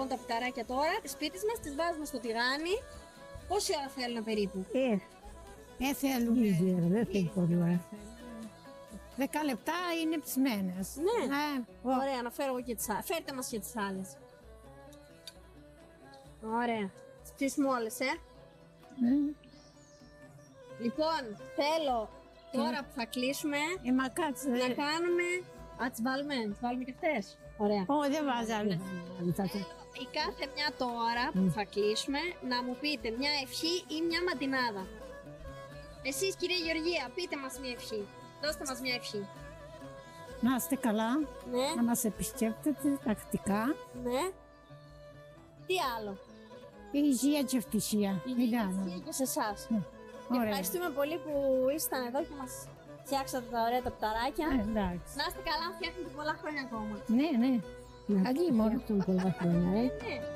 λοιπόν τα πιταράκια τώρα, τις πίτες μας τις βάζουμε στο τηγάνι. Πόση ώρα θέλουν περίπου? Θέλουν. Δεν θέλει πολύ ώρα. 10 λεπτά είναι ψημένες. Ναι. Ωραία, να φέρω εγώ και τις άλλες. Φέρτε μας και τις άλλες. Ωραία. Τις ψήσουμε όλες, Λοιπόν, θέλω τώρα που θα κλείσουμε Μα κάτσε. να κάνουμε... Α, τις βάλουμε και αυτές. Ωραία. Δεν βάζαμε. Η κάθε μια τώρα που θα κλείσουμε να μου πείτε μια ευχή ή μια μαντινάδα. Εσείς κυρία Γεωργία, πείτε μας μια ευχή. Δώστε μας μια ευχή. Να είστε καλά, Ναι, να μας επισκέπτετε τακτικά. ναι. Τι άλλο? Υγεία και ευτυχία. Υγεία και σε εσάς. Και Ωραία. ευχαριστούμε πολύ που ήσταν εδώ και μας φτιάξατε τα ωραία τα πταράκια. Εντάξει. Να είστε καλά, να φτιάχνετε πολλά χρόνια ακόμα. Ναι. Καλή μόνο. Ναι.